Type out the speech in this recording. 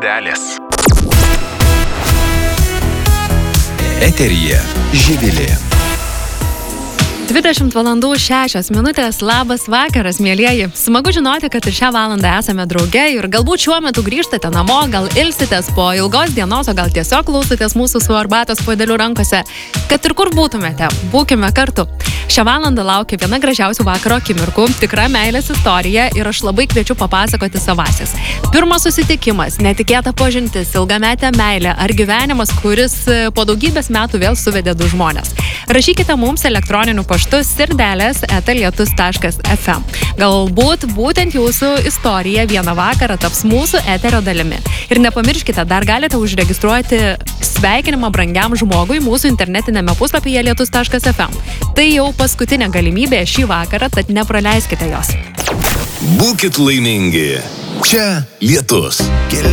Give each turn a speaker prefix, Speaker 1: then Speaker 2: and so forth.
Speaker 1: valandelės.
Speaker 2: Eteryje Živilė.
Speaker 3: 20 valandų 6 minutės. Labas vakaras, mielieji. Smagu žinoti, kad ir šią valandą esame drauge ir galbūt šiuo metu grįžtate namo, gal ilsitės po ilgos dienos, o gal tiesiog klausotės mūsų su arbatos puodeliu rankose. Kad ir kur būtumėte, būkime kartu. Šią valandą laukia viena gražiausių vakaro akimirkų, tikra meilės istorija ir aš labai kviečiu papasakoti savasis. Pirmas susitikimas, netikėta pažintis, ilgametė meilė ar gyvenimas, kuris po daugybės metų vėl suvedė du žmonės. Rašykite mums elektroniniu paštu sirdelės@lietus.fm. Galbūt būtent jūsų istorija vieną vakarą taps mūsų eterio dalimi. Ir nepamirškite, dar galite užregistruoti sveikinimą brangiam žmogui mūsų internetinėme puslapyje lietus.fm. Tai jau paskutinė galimybė šį vakarą, tad nepraleiskite jos.
Speaker 2: Būkit laimingi. Čia Lietus.